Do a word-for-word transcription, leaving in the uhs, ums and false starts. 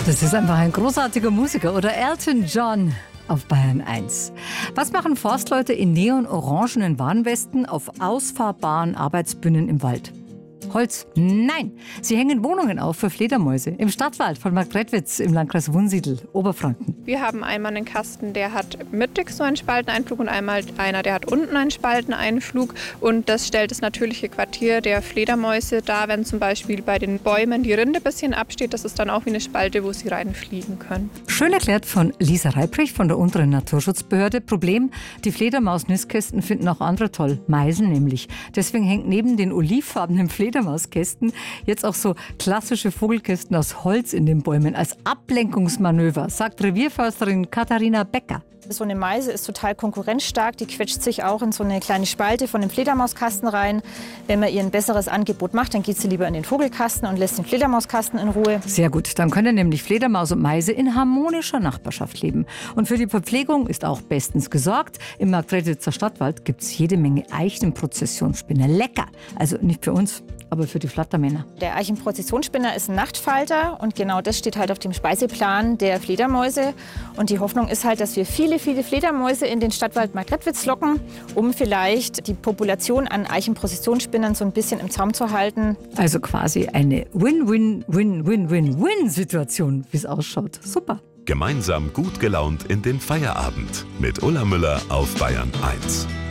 Das ist einfach ein großartiger Musiker. Oder Elton John auf Bayern eins. Was machen Forstleute in neon-orangenen Warnwesten auf ausfahrbaren Arbeitsbühnen im Wald? Holz? Nein! Sie hängen Wohnungen auf für Fledermäuse im Stadtwald von Marktredwitz im Landkreis Wunsiedel, Oberfranken. Wir haben einmal einen Kasten, der hat mittig so einen Spalteneinflug und einmal einer, der hat unten einen Spalteneinflug. Und das stellt das natürliche Quartier der Fledermäuse dar, wenn zum Beispiel bei den Bäumen die Rinde ein bisschen absteht. Das ist dann auch wie eine Spalte, wo sie reinfliegen können. Schön erklärt von Lisa Reiprich von der unteren Naturschutzbehörde. Problem, die Fledermaus-Nistkästen finden auch andere toll. Meisen nämlich. Deswegen hängt neben den olivfarbenen Fledermauskästen jetzt auch so klassische Vogelkästen aus Holz in den Bäumen als Ablenkungsmanöver, sagt Revierförsterin Katharina Becker. So eine Meise ist total konkurrenzstark, die quetscht sich auch in so eine kleine Spalte von dem Fledermauskasten rein. Wenn man ihr ein besseres Angebot macht, dann geht sie lieber in den Vogelkasten und lässt den Fledermauskasten in Ruhe. Sehr gut, dann können nämlich Fledermaus und Meise in harmonischer Nachbarschaft leben. Und für die Verpflegung ist auch bestens gesorgt. Im Marktredwitzer Stadtwald gibt es jede Menge Eichenprozessionsspinner. Lecker, also nicht für uns, aber für die Flattermänner. Der Eichenprozessionsspinner ist ein Nachtfalter und genau das steht halt auf dem Speiseplan der Fledermäuse. Und die Hoffnung ist halt, dass wir viele, viele Fledermäuse in den Stadtwald Marktredwitz locken, um vielleicht die Population an Eichenprozessionsspinnern so ein bisschen im Zaum zu halten. Also quasi eine Win-Win-Win-Win-Win-Situation, wie es ausschaut. Super. Gemeinsam gut gelaunt in den Feierabend mit Ulla Müller auf Bayern eins.